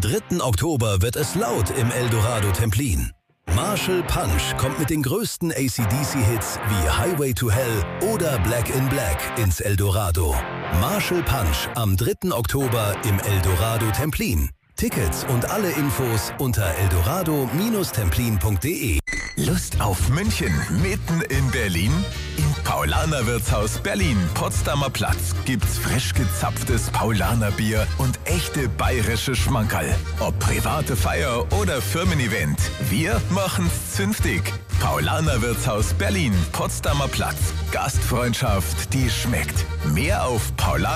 3. Oktober wird es laut im Eldorado Templin. Marshall Punch kommt mit den größten AC/DC-Hits wie Highway to Hell oder Black in Black ins Eldorado. Marshall Punch am 3. Oktober im Eldorado Templin. Tickets und alle Infos unter eldorado-templin.de. Lust auf München mitten in Berlin? Im Paulaner Wirtshaus Berlin, Potsdamer Platz, gibt's frisch gezapftes Paulaner-Bier und echte bayerische Schmankerl. Ob private Feier oder Firmen-Event, wir machen's zünftig. Paulaner Wirtshaus Berlin, Potsdamer Platz. Gastfreundschaft, die schmeckt. Mehr auf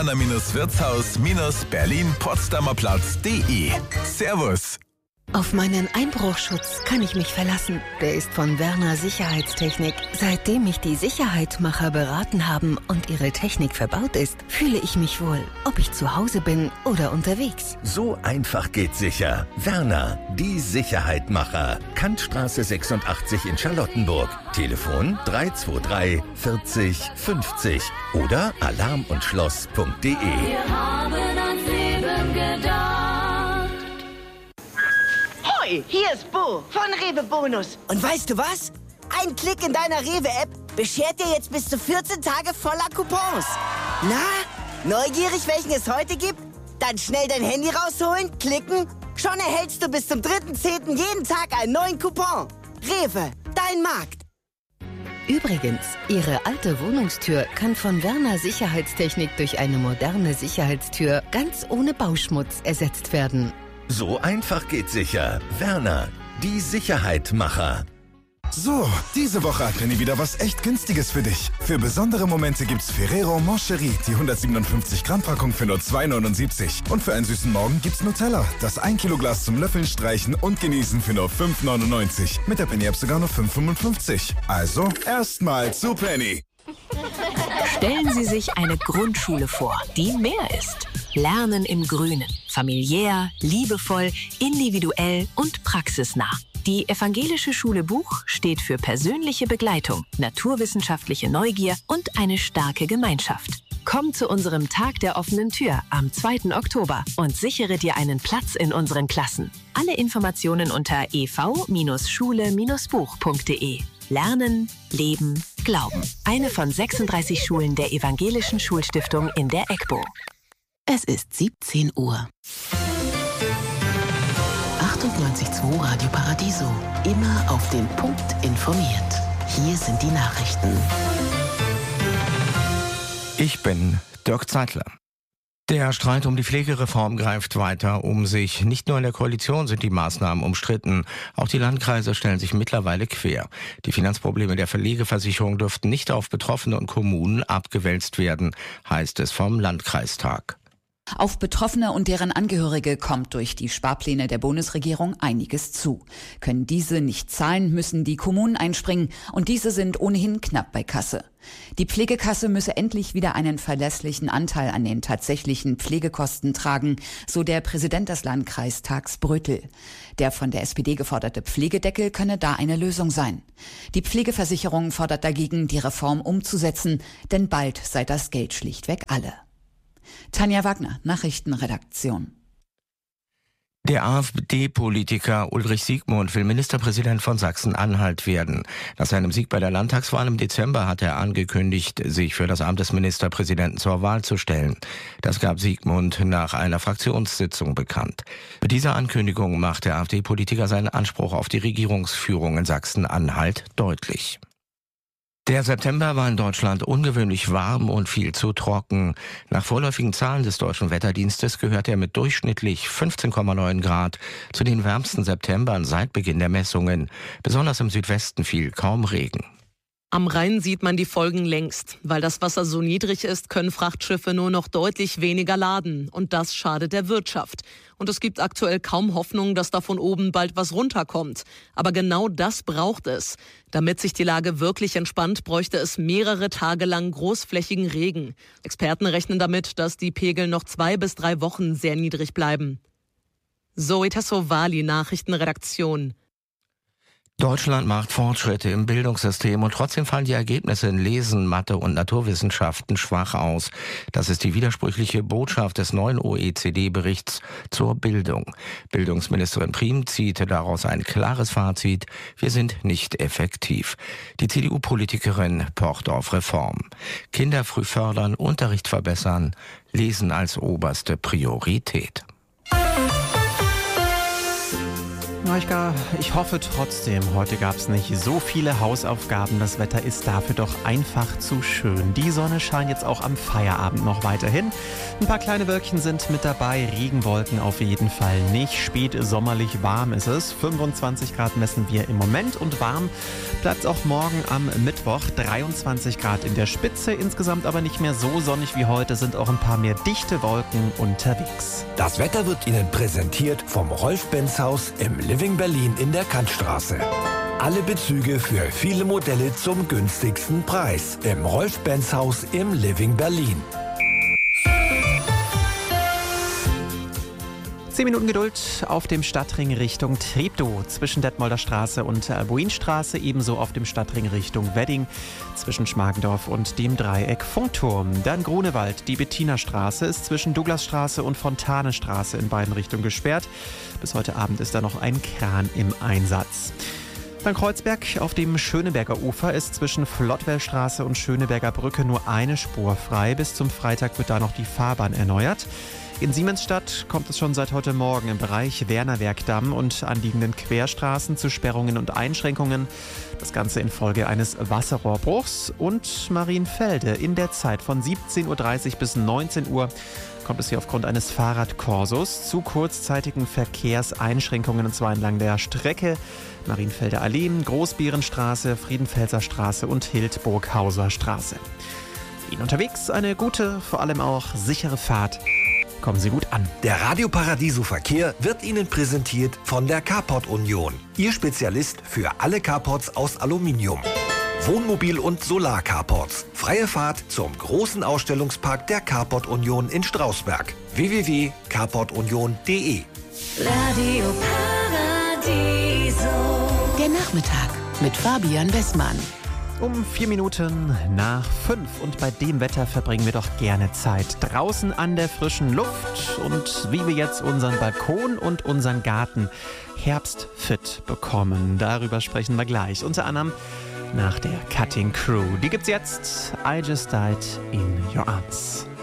paulaner-wirtshaus-berlin-potsdamerplatz.de. Servus! Auf meinen Einbruchschutz kann ich mich verlassen. Der ist von Werner Sicherheitstechnik. Seitdem mich die Sicherheitmacher beraten haben und ihre Technik verbaut ist, fühle ich mich wohl, ob ich zu Hause bin oder unterwegs. So einfach geht sicher. Werner, die Sicherheitmacher. Kantstraße 86 in Charlottenburg. Telefon 323 40 50 oder alarmundschloss.de. Wir haben ans Leben gedacht. Hoi, hier ist Bo von Rewe Bonus. Und weißt du was? Ein Klick in deiner Rewe-App beschert dir jetzt bis zu 14 Tage voller Coupons. Na, neugierig, welchen es heute gibt? Dann schnell dein Handy rausholen, klicken. Schon erhältst du bis zum 3.10. jeden Tag einen neuen Coupon. Rewe, dein Markt. Übrigens, Ihre alte Wohnungstür kann von Werner Sicherheitstechnik durch eine moderne Sicherheitstür ganz ohne Bauschmutz ersetzt werden. So einfach geht sicher. Werner, die Sicherheitmacher. So, diese Woche hat Penny wieder was echt Günstiges für dich. Für besondere Momente gibt's Ferrero Moncherie, die 157 Gramm Packung für nur 2,79. Und für einen süßen Morgen gibt's Nutella, das 1 Kilo Glas zum Löffeln, Streichen und Genießen für nur 5,99. Mit der Penny App sogar nur 5,55. Also, erstmal zu Penny. Stellen Sie sich eine Grundschule vor, die mehr ist. Lernen im Grünen. Familiär, liebevoll, individuell und praxisnah. Die Evangelische Schule Buch steht für persönliche Begleitung, naturwissenschaftliche Neugier und eine starke Gemeinschaft. Komm zu unserem Tag der offenen Tür am 2. Oktober und sichere dir einen Platz in unseren Klassen. Alle Informationen unter ev-schule-buch.de. Lernen, Leben, Glauben. Eine von 36 Schulen der Evangelischen Schulstiftung in der EGBO. Es ist 17 Uhr. 98.2 Radio Paradiso. Immer auf den Punkt informiert. Hier sind die Nachrichten. Ich bin Dirk Zeitler. Der Streit um die Pflegereform greift weiter um sich. Nicht nur in der Koalition sind die Maßnahmen umstritten. Auch die Landkreise stellen sich mittlerweile quer. Die Finanzprobleme der Pflegeversicherung dürften nicht auf Betroffene und Kommunen abgewälzt werden, heißt es vom Landkreistag. Auf Betroffene und deren Angehörige kommt durch die Sparpläne der Bundesregierung einiges zu. Können diese nicht zahlen, müssen die Kommunen einspringen und diese sind ohnehin knapp bei Kasse. Die Pflegekasse müsse endlich wieder einen verlässlichen Anteil an den tatsächlichen Pflegekosten tragen, so der Präsident des Landkreistags Brötel. Der von der SPD geforderte Pflegedeckel könne da eine Lösung sein. Die Pflegeversicherung fordert dagegen, die Reform umzusetzen, denn bald sei das Geld schlichtweg alle. Tanja Wagner, Nachrichtenredaktion. Der AfD-Politiker Ulrich Siegmund will Ministerpräsident von Sachsen-Anhalt werden. Nach seinem Sieg bei der Landtagswahl im Dezember hat er angekündigt, sich für das Amt des Ministerpräsidenten zur Wahl zu stellen. Das gab Siegmund nach einer Fraktionssitzung bekannt. Mit dieser Ankündigung macht der AfD-Politiker seinen Anspruch auf die Regierungsführung in Sachsen-Anhalt deutlich. Der September war in Deutschland ungewöhnlich warm und viel zu trocken. Nach vorläufigen Zahlen des Deutschen Wetterdienstes gehört er mit durchschnittlich 15,9 Grad zu den wärmsten Septembern seit Beginn der Messungen. Besonders im Südwesten fiel kaum Regen. Am Rhein sieht man die Folgen längst. Weil das Wasser so niedrig ist, können Frachtschiffe nur noch deutlich weniger laden. Und das schadet der Wirtschaft. Und es gibt aktuell kaum Hoffnung, dass da von oben bald was runterkommt. Aber genau das braucht es. Damit sich die Lage wirklich entspannt, bräuchte es mehrere Tage lang großflächigen Regen. Experten rechnen damit, dass die Pegel noch 2 bis 3 Wochen sehr niedrig bleiben. Zoe Tassovali, Nachrichtenredaktion. Deutschland macht Fortschritte im Bildungssystem und trotzdem fallen die Ergebnisse in Lesen, Mathe und Naturwissenschaften schwach aus. Das ist die widersprüchliche Botschaft des neuen OECD-Berichts zur Bildung. Bildungsministerin Priem zieht daraus ein klares Fazit: Wir sind nicht effektiv. Die CDU-Politikerin pocht auf Reform. Kinder früh fördern, Unterricht verbessern, Lesen als oberste Priorität. Ich hoffe trotzdem, heute gab es nicht so viele Hausaufgaben. Das Wetter ist dafür doch einfach zu schön. Die Sonne scheint jetzt auch am Feierabend noch weiterhin. Ein paar kleine Wölkchen sind mit dabei, Regenwolken auf jeden Fall nicht. Spät sommerlich warm ist es. 25 Grad messen wir im Moment und warm bleibt es auch morgen am Mittwoch. 23 Grad in der Spitze, insgesamt aber nicht mehr so sonnig wie heute, sind auch ein paar mehr dichte Wolken unterwegs. Das Wetter wird Ihnen präsentiert vom Rolf-Benz-Haus im Living Berlin in der Kantstraße. Alle Bezüge für viele Modelle zum günstigsten Preis im Rolf-Benz-Haus im Living Berlin. 10 Minuten Geduld auf dem Stadtring Richtung Treptow zwischen Detmolder Straße und Albuinstraße, ebenso auf dem Stadtring Richtung Wedding zwischen Schmargendorf und dem Dreieck Funkturm. Dann Grunewald, die Bettiner-Straße ist zwischen Douglasstraße und Fontanestraße in beiden Richtungen gesperrt. Bis heute Abend ist da noch ein Kran im Einsatz. Dann Kreuzberg auf dem Schöneberger Ufer ist zwischen Flottwellstraße und Schöneberger Brücke nur eine Spur frei. Bis zum Freitag wird da noch die Fahrbahn erneuert. In Siemensstadt kommt es schon seit heute Morgen im Bereich Wernerwerkdamm und anliegenden Querstraßen zu Sperrungen und Einschränkungen. Das Ganze infolge eines Wasserrohrbruchs. Und Marienfelde in der Zeit von 17.30 Uhr bis 19 Uhr kommt es hier aufgrund eines Fahrradkorsos zu kurzzeitigen Verkehrseinschränkungen, und zwar entlang der Strecke Marienfelder Allee, Großbärenstraße, Friedenfelser Straße und Hildburghauser Straße. Ihnen unterwegs eine gute, vor allem auch sichere Fahrt. Kommen Sie gut an. Der Radio Paradiso Verkehr wird Ihnen präsentiert von der Carport Union. Ihr Spezialist für alle Carports aus Aluminium. Wohnmobil- und Solar-Carports. Freie Fahrt zum großen Ausstellungspark der Carport Union in Strausberg. www.carportunion.de. Radio Paradiso. Der Nachmittag mit Fabian Westmann. Um 4 Minuten nach 5 und bei dem Wetter verbringen wir doch gerne Zeit draußen an der frischen Luft und wie wir jetzt unseren Balkon und unseren Garten herbstfit bekommen. Darüber sprechen wir gleich, unter anderem nach der Cutting Crew. Die gibt's jetzt. I Just Died in Your Arms.